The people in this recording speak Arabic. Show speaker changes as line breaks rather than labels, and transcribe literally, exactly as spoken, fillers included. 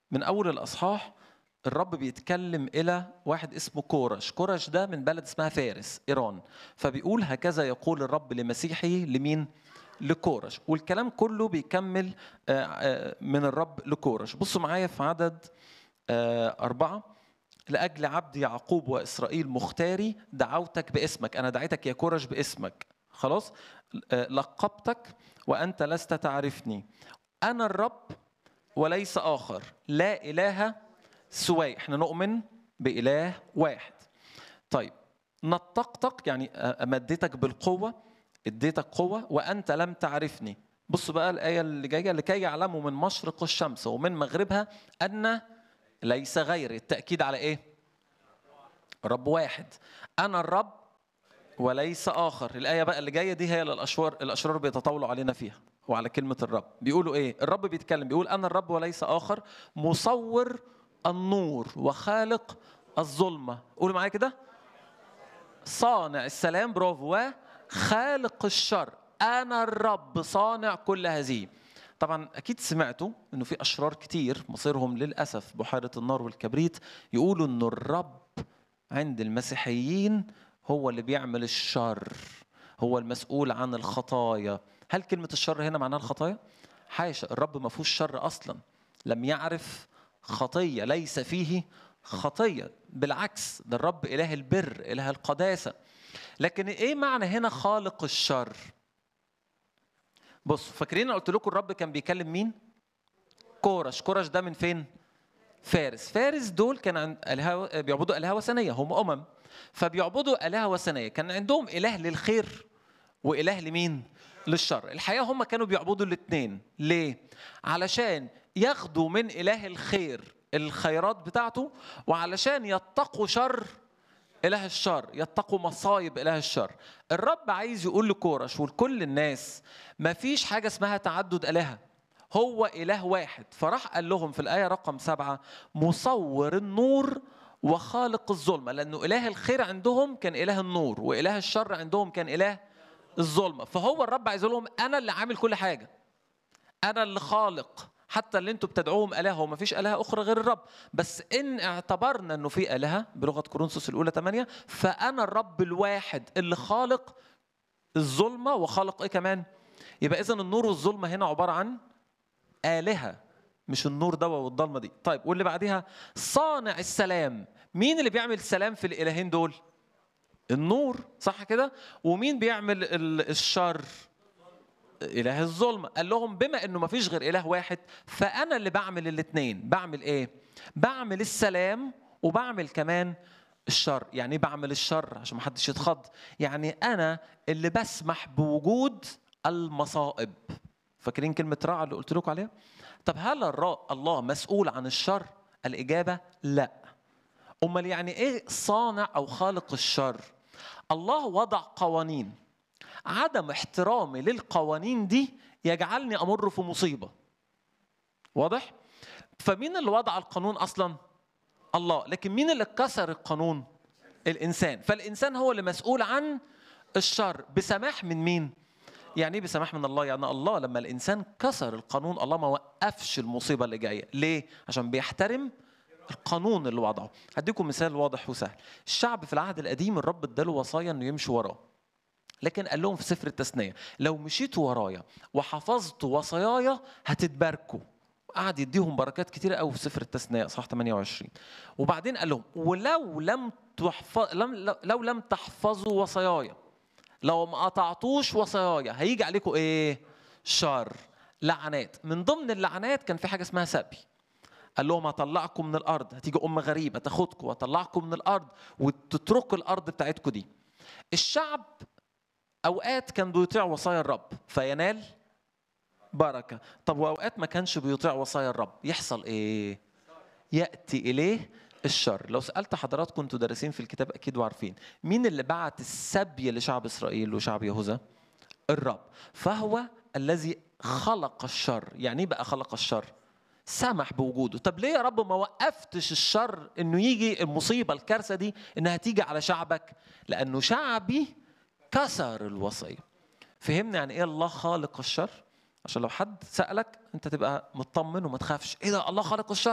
من أول الأصحاح الرب بيتكلم إلى واحد اسمه كورش. كورش ده من بلد اسمها فارس إيران. فبيقول هكذا يقول الرب لمسيحه لمين؟ لكورش. والكلام كله بيكمل من الرب لكورش. بصوا معايا في عدد أربعة: لأجل عبد يعقوب وإسرائيل مختاري دعوتك باسمك. أنا دعيتك يا كورش باسمك، خلاص؟ لقبتك وأنت لست تعرفني. أنا الرب وليس آخر، لا إله سواي. احنا نؤمن بإله واحد. طيب، نطقتك يعني أمدتك بالقوة، اديتك قوة وأنت لم تعرفني. بصوا بقى الآية اللي جاية: لكي يعلموا من مشرق الشمس ومن مغربها أن ليس غير. التأكيد على إيه؟ رب واحد. أنا الرب وليس آخر. الآية بقى اللي جاية دي هي الأشرار الأشرار بيتطاولوا علينا فيها وعلى كلمة الرب. بيقولوا إيه؟ الرب بيتكلم بيقول أنا الرب وليس آخر، مصور النور وخالق الظلمة. قولوا معايا كده: صانع السلام، برافو، وخالق الشر. أنا الرب صانع كل هذه. طبعا أكيد سمعتوا إنه في أشرار كتير مصيرهم للأسف بحيرة النار والكبريت، يقولوا إنه الرب عند المسيحيين هو اللي بيعمل الشر، هو المسؤول عن الخطايا. هل كلمة الشر هنا معناها الخطايا؟ حاشا، الرب ما فيهوش شر أصلا، لم يعرف خطية، ليس فيه خطية، بالعكس ده الرب إله البر، إله القداسة. لكن إيه معنى هنا خالق الشر؟ بص، فاكرين قلت لكم الرب كان بيكلم مين؟ كورش. كورش ده من فين؟ فارس. فارس دول كان عند آلهة، بيعبدوا آلهة وثنية، هم أمم، فبيعبدوا آلهة وثنية. كان عندهم إله للخير وإله لمين؟ للشر. الحقيقة هم كانوا بيعبدوا الاثنين. ليه؟ علشان ياخدوا من إله الخير الخيرات بتاعته، وعلشان يتقوا شر إله الشر، يتقوا مصايب إله الشر. الرب عايز يقول لكورش ولكل الناس ما فيش حاجة اسمها تعدد آلهة، هو إله واحد. فراح قال لهم في الآية رقم سبعة: مصور النور وخالق الظلمة. لأنه إله الخير عندهم كان إله النور، وإله الشر عندهم كان إله الظلمة. فهو الرب عايز لهم أنا اللي عامل كل حاجة، أنا اللي خالق، حتى اللي انتوا بتدعوهم آلهة وما فيش آلهة أخرى غير الرب. بس إن اعتبرنا أنه في آلهة بلغة كورنثوس الأولى ثمانية، فأنا الرب الواحد اللي خالق الظلمة وخالق إيه كمان؟ يبقى إذن النور والظلمة هنا عبارة عن آلهة، مش النور ده والضلمة دي. طيب، واللي بعدها صانع السلام. مين اللي بيعمل السلام في الإلهين دول؟ النور، صح كده؟ ومين بيعمل الشر؟ إله الظلمة. قال لهم بما إنه ما فيش غير إله واحد، فأنا اللي بعمل الاثنين. بعمل إيه؟ بعمل السلام وبعمل كمان الشر. يعني بعمل الشر عشان ما حدش يتخض، يعني أنا اللي بسمح بوجود المصائب. فاكرين كلمة راعي اللي قلت لكم عليها؟ طب هل الله مسؤول عن الشر؟ الإجابة لا. أمال يعني إيه صانع أو خالق الشر؟ الله وضع قوانين، عدم احترامي للقوانين دي يجعلني أمر في مصيبة. واضح؟ فمين اللي وضع القانون أصلا؟ الله. لكن مين اللي كسر القانون؟ الإنسان. فالإنسان هو اللي مسؤول عن الشر بسماح من مين؟ يعني ايه بسماح من الله؟ يعني الله لما الإنسان كسر القانون الله ما وقفش المصيبة اللي جاية. ليه؟ عشان بيحترم القانون اللي وضعه. هديكم مثال واضح وسهل. الشعب في العهد القديم الرب اداله وصايا انه يمشوا وراه، لكن قال لهم في سفر التثنية: لو مشيتوا ورايا وحفظتوا وصاياي هتتباركوا. قعد يديهم بركات كتيرة قوي في سفر التثنية صح ثمانية وعشرين. وبعدين قال لهم: ولو لم تحفظ لم لو لم تحفظوا وصاياي، لو ما قطعتوش وصاياي هيجي عليكم ايه؟ شر، لعنات. من ضمن اللعنات كان في حاجة اسمها سبي. قال لهم: هطلعكم من الارض، هتيجي امه غريبه تاخدكم وهطلعكم من الارض وتتركوا الارض بتاعتكم دي. الشعب اوقات كان بيطيع وصايا الرب فينال بركه. طب واوقات ما كانش بيطيع وصايا الرب، يحصل ايه؟ ياتي اليه الشر. لو سالت حضراتكم انتوا دارسين في الكتاب اكيد وعارفين مين اللي بعت السبي لشعب اسرائيل وشعب يهوذا؟ الرب. فهو الذي خلق الشر. يعني ايه بقى خلق الشر؟ سمح بوجوده. طب ليه يا رب ما وقفتش الشر انه يجي المصيبه الكارثه دي انها تيجي على شعبك؟ لانه شعبي كسر الوصيه. فهمنا يعني ايه الله خالق الشر؟ عشان لو حد سالك انت تبقى مطمن وما تخافش. ايه ده الله خالق الشر؟